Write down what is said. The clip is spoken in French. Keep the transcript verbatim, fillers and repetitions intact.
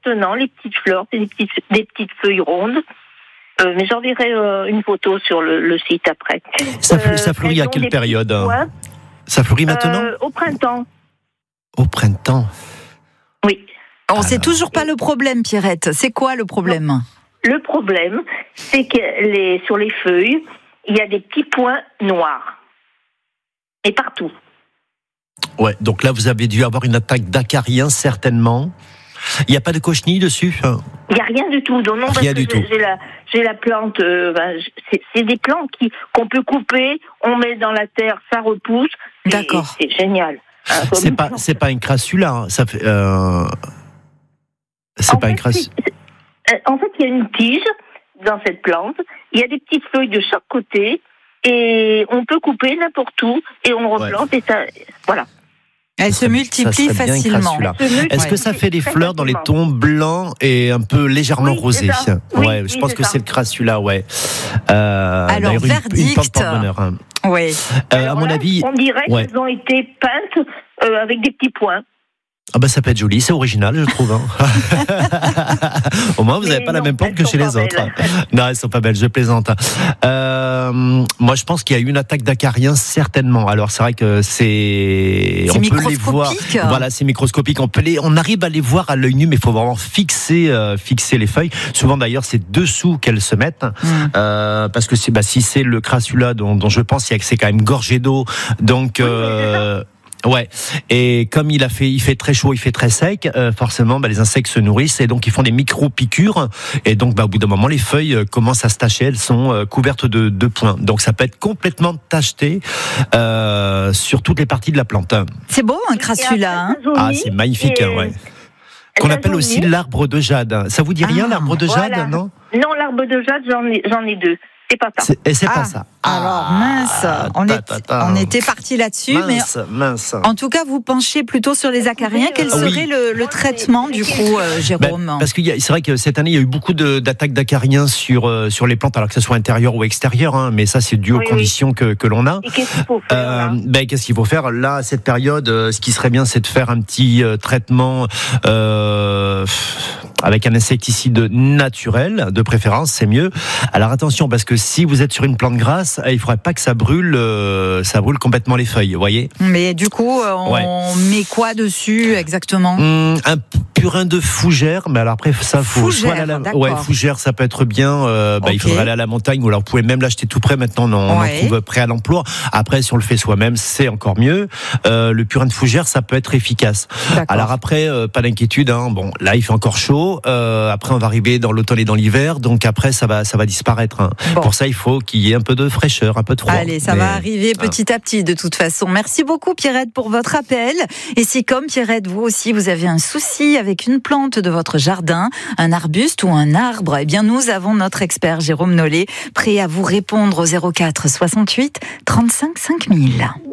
maintenant, les petites fleurs, c'est des petites, des petites feuilles rondes. Euh, mais j'enverrai euh, une photo sur le, le site après. Ça, euh, ça fleurit à elles ont quelle des période petits pois. Ça fleurit maintenant euh, Au printemps. Au printemps. Oui. On ne sait toujours pas le problème, Pierrette. C'est quoi le problème ? Non. Le problème, c'est que les, sur les feuilles, il y a des petits points noirs. Et partout. Ouais, donc là, vous avez dû avoir une attaque d'acariens, certainement. Il n'y a pas de cochenille dessus ? Il n'y a rien du tout. Donc non, rien du j'ai, tout. J'ai la, j'ai la plante. Euh, ben, c'est, c'est des plantes qui, qu'on peut couper, on met dans la terre, ça repousse. D'accord. Et, et c'est génial. Hein, c'est pas, c'est pas une crassula. Hein. Ça fait. Euh... C'est en pas fait, une crassula. En fait, il y a une tige dans cette plante. Il y a des petites feuilles de chaque côté et on peut couper n'importe où et on replante ouais. et ça, voilà. Elle se multiplie facilement. Est-ce que ça fait des fleurs dans les tons blancs et un peu légèrement oui, rosés ? Oui, ouais, je oui, pense c'est que ça. c'est le crassula, ouais. Euh, Alors, une, verdict. Une plante porte-bonheur. Hein. Oui. Euh, Alors, à mon là, avis, on dirait ouais. qu'elles ont été peintes euh, avec des petits points. Ah bah ça peut être joli, c'est original, je trouve. Hein. Au moins, vous n'avez pas non, la même plante que chez les autres. Non, elles sont pas belles, je plaisante. Euh, moi, je pense qu'il y a eu une attaque d'acariens, certainement. Alors, c'est vrai que c'est... C'est on microscopique. Peut les voir. Voilà, c'est microscopique. On peut les, on arrive à les voir à l'œil nu, mais il faut vraiment fixer, euh, fixer les feuilles. Souvent, d'ailleurs, c'est dessous qu'elles se mettent, mmh. euh, parce que c'est, bah, si c'est le crassula dont, dont je pense, c'est quand même gorgé d'eau, donc. Euh, Ouais, et comme il a fait, il fait très chaud, il fait très sec, euh, forcément, bah, les insectes se nourrissent et donc ils font des micro-piqûres et donc bah, au bout d'un moment, les feuilles euh, commencent à se tacher, elles sont euh, couvertes de, de points. Donc ça peut être complètement tacheté euh, sur toutes les parties de la plante. C'est beau un crassula, hein ? Ah, c'est magnifique, hein, ouais. Qu'on appelle aussi l'arbre de jade. Ça vous dit rien, ah, l'arbre de jade, voilà. non ? Non, l'arbre de jade, j'en ai, j'en ai deux. C'est pas ça. C'est, et c'est ah, pas ça. Alors, mince, on, ta, est, ta, ta. on était parti là-dessus, mince, mais mince. En tout cas, vous penchez plutôt sur les acariens. Quel serait oui. le, le traitement, du coup, euh, Jérôme ? ben, Parce que y a, c'est vrai que cette année, il y a eu beaucoup de, d'attaques d'acariens sur, euh, sur les plantes, alors que ce soit intérieur ou extérieur, hein, mais ça, c'est dû aux oui, conditions oui. que, que l'on a. Et qu'est-ce qu'il faut faire euh, ben, Qu'est-ce qu'il faut faire là, à cette période, euh, ce qui serait bien, c'est de faire un petit euh, traitement euh, avec un insecticide naturel, de préférence, c'est mieux. Alors attention, parce que si vous êtes sur une plante grasse, il ne faudrait pas que ça brûle, euh, ça brûle complètement les feuilles, vous voyez. Mais du coup, on ouais. met quoi dessus exactement ? mmh, Un purin de fougère, mais alors après ça, faut fougère, soit la, d'accord. ouais, fougère, ça peut être bien. Euh, bah, okay. Il faudrait aller à la montagne, ou alors vous pouvez même l'acheter tout prêt. Maintenant, on ouais. en trouve prêt à l'emploi. Après, si on le fait soi-même, c'est encore mieux. Euh, le purin de fougère, ça peut être efficace. D'accord. Alors après, euh, pas d'inquiétude. Hein. Bon, là, il fait encore chaud. Euh, après, on va arriver dans l'automne et dans l'hiver, donc après, ça va, ça va disparaître. Hein. Bon. Pour ça, il faut qu'il y ait un peu de fraîcheur, un peu de froid. Allez, ça mais... va arriver petit à petit, de toute façon. Merci beaucoup, Pierrette, pour votre appel. Et si, comme Pierrette, vous aussi, vous avez un souci avec une plante de votre jardin, un arbuste ou un arbre, eh bien, nous avons notre expert Jérôme Nollet, prêt à vous répondre au zéro quatre soixante-huit trente-cinq cinq mille.